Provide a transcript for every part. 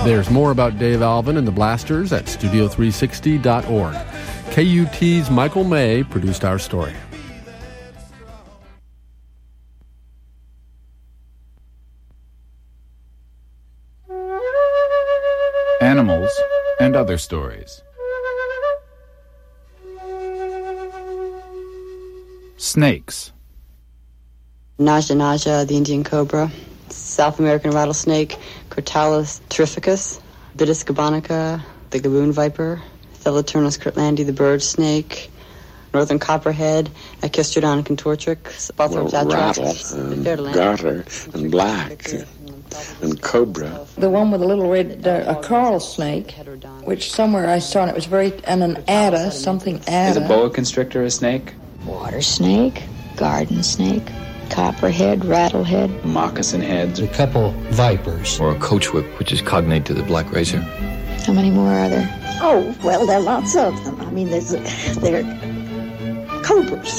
There's more about Dave Alvin and the Blasters at studio360.org. KUT's Michael May produced our story. Animals and other stories. Snakes. Naja, the Indian cobra, South American rattlesnake, Crotalus terrificus, Vitis gabonica, the gaboon viper, Theloturnus kirtlandi, the bird snake, northern copperhead, Echistrodon contortrix, Balthorp's atrax, and garter, and black, and cobra. The one with the little red, a coral snake, which somewhere I saw, and it was and an adder, something adder. Is a boa constrictor a snake? Water snake, garden snake, copperhead, rattlehead, moccasin heads, a couple vipers, or a coach whip, which is cognate to the black racer. How many more are there? Oh, well, there are lots of them. I mean, they're cobras.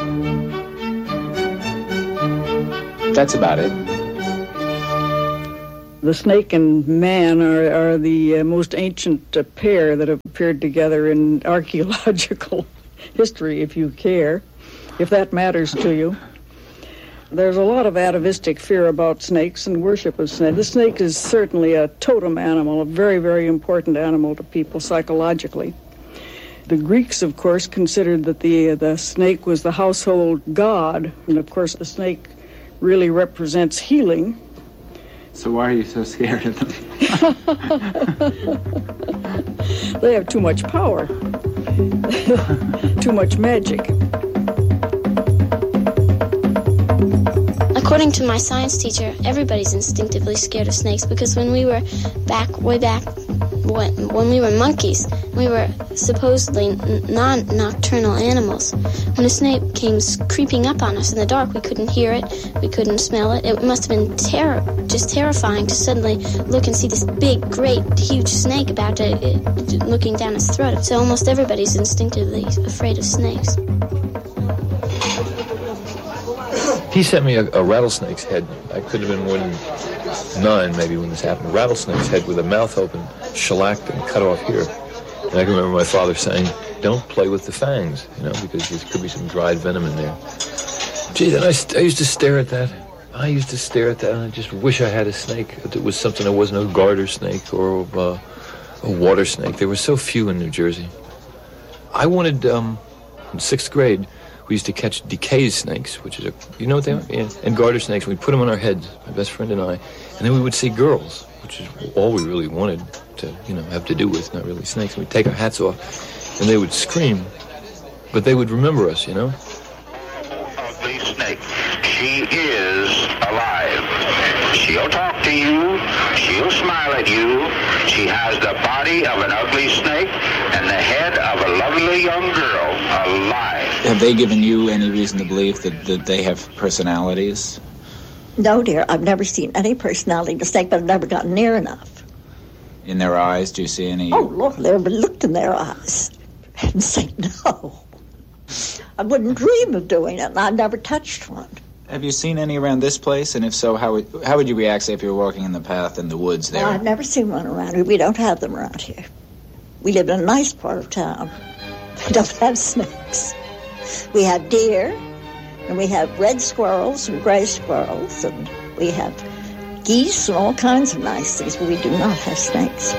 That's about it. The snake and man are the most ancient pair that have appeared together in archaeological history, if you care, if that matters to you. There's a lot of atavistic fear about snakes and worship of snakes. The snake is certainly a totem animal, a very, very important animal to people psychologically. The Greeks, of course, considered that the snake was the household god, and of course the snake really represents healing. So why are you so scared of them? They have too much power, too much magic. According to my science teacher, everybody's instinctively scared of snakes because when we were way back, when we were monkeys, we were supposedly non-nocturnal animals. When a snake came creeping up on us in the dark, we couldn't hear it, we couldn't smell it. It must have been just terrifying to suddenly look and see this big, great, huge snake looking down his throat. So almost everybody's instinctively afraid of snakes. He sent me a rattlesnake's head. I could have been more than 9 maybe when this happened. A rattlesnake's head with a mouth open, shellacked and cut off here. And I can remember my father saying, don't play with the fangs, because there could be some dried venom in there. Gee, then I used to stare at that. And I just wish I had a snake. If it was something that wasn't a garter snake or a water snake. There were so few in New Jersey. I wanted, in 6th grade, we used to catch decay snakes, which is you know what they are? Yeah. And garter snakes. We'd put them on our heads, my best friend and I. And then we would see girls, which is all we really wanted to, have to do with, not really snakes. And we'd take our hats off, and they would scream, but they would remember us, Ugly snake. She is alive. She'll talk to you. She'll smile at you. She has the body of an ugly snake and the head of a lovely young girl alive. Have they given you any reason to believe that they have personalities? No, dear. I've never seen any personality in a snake, but I've never gotten near enough. In their eyes, do you see any? Oh, look, they've looked in their eyes and say no. I wouldn't dream of doing it, and I've never touched one. Have you seen any around this place? And if so, how would you react, say, if you were walking in the path in the woods there? Well, I've never seen one around here. We don't have them around here. We live in a nice part of town. We don't have snakes. We have deer, and we have red squirrels and gray squirrels, and we have geese and all kinds of nice things, but we do not have snakes.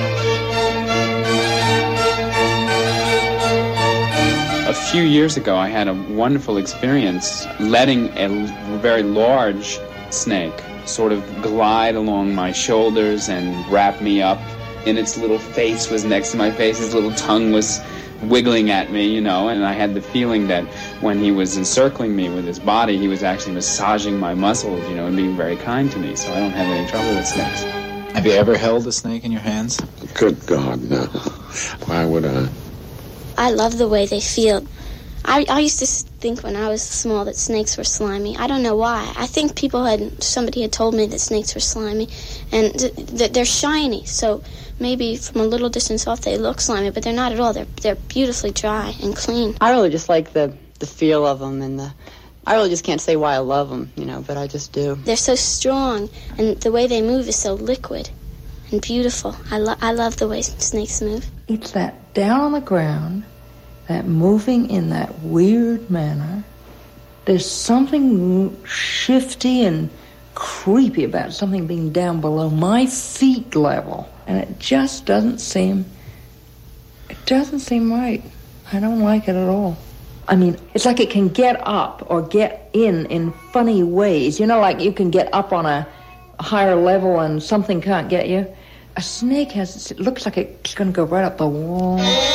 A few years ago, I had a wonderful experience letting a very large snake sort of glide along my shoulders and wrap me up. And its little face was next to my face. Its little tongue was wiggling at me, and I had the feeling that when he was encircling me with his body, he was actually massaging my muscles, and being very kind to me. So I don't have any trouble with snakes. Have you ever held a snake in your hands? Good God, no. Why would I? I love the way they feel. I used to think when I was small that snakes were slimy. I don't know why. I think somebody had told me that snakes were slimy, and that they're shiny, so maybe from a little distance off they look slimy, but they're not at all. They're beautifully dry and clean. I really just like the feel of them, and I really just can't say why I love them, but I just do. They're so strong, and the way they move is so liquid. and beautiful. I love the way snakes move. It's that down on the ground, that moving in that weird manner. There's something shifty and creepy about something being down below my feet level. And it just doesn't seem right. I don't like it at all. I mean, it's like it can get up or get in funny ways. You know, like you can get up on a higher level and something can't get you. A snake it looks like it's going to go right up the wall.